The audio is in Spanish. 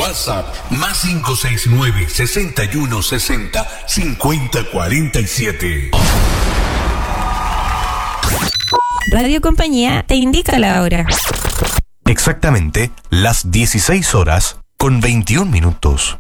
WhatsApp más 569 61 60 50 47. Radio Compañía te indica la hora. Exactamente las 16 horas con 21 minutos.